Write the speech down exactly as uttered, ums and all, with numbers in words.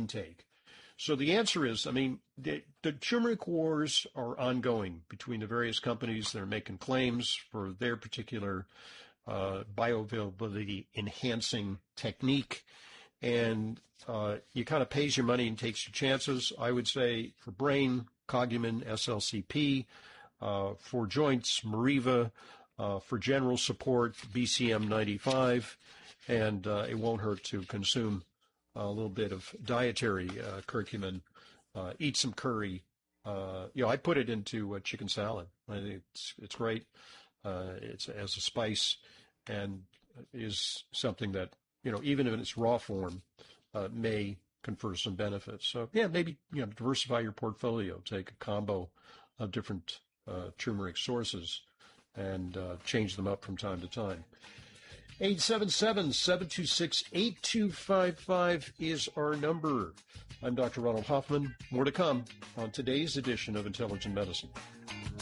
intake. So the answer is, I mean, the, the turmeric wars are ongoing between the various companies that are making claims for their particular uh, bioavailability enhancing technique. And uh, you kind of pays your money and takes your chances. I would say for brain, Coggumin, S L C P, uh, for joints, Meriva, uh, for general support, B C M ninety-five, and uh, it won't hurt to consume a little bit of dietary uh, curcumin. Uh, eat some curry. Uh, you know, I put it into a chicken salad. I think it's it's great. Uh, it's as a spice and is something that, you know, even in its raw form, uh, may confer some benefits. So, yeah, maybe, you know, diversify your portfolio. Take a combo of different uh, turmeric sources and uh, change them up from time to time. eight seven seven, seven two six, eight two five five is our number. I'm Doctor Ronald Hoffman. More to come on today's edition of Intelligent Medicine.